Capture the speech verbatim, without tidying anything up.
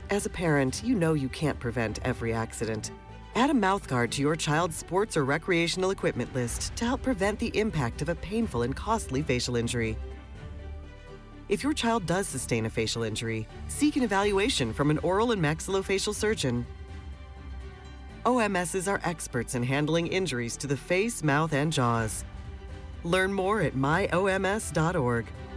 As a parent, you know you can't prevent every accident. Add a mouthguard to your child's sports or recreational equipment list to help prevent the impact of a painful and costly facial injury. If your child does sustain a facial injury, seek an evaluation from an oral and maxillofacial surgeon. O M Ss are experts in handling injuries to the face, mouth, and jaws. Learn more at my O M S dot org.